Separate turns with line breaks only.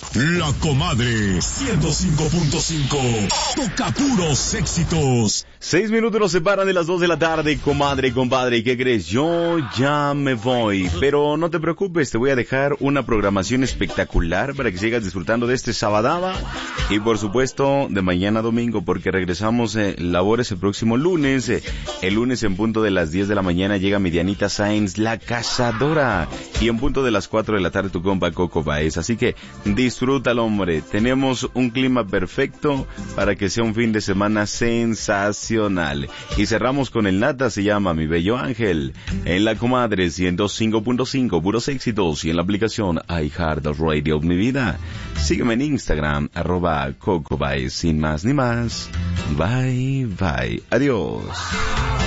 La Comadre 105.5. Toca puros éxitos.
6 minutos nos separan de las 2 de la tarde, comadre, compadre. ¿Y qué crees? Yo ya me voy. Pero no te preocupes, te voy a dejar una programación espectacular para que sigas disfrutando de este sabadaba. Y por supuesto, de mañana domingo, porque regresamos labores el próximo lunes. El lunes en punto de las 10 de la mañana llega mi Dianita Sáenz, la cazadora. Y en punto de las 4 de la tarde tu compa Coco Baez. Así que disfrútalo, hombre. Tenemos un clima perfecto para que sea un fin de semana sensacional. Y cerramos con el Nata, se llama Mi Bello Ángel. En la Comadre 105.5, puros éxitos. Y en la aplicación iHeartRadio, mi vida. Sígueme en Instagram, @CocoBaez. Sin más ni más. Bye, bye. Adiós.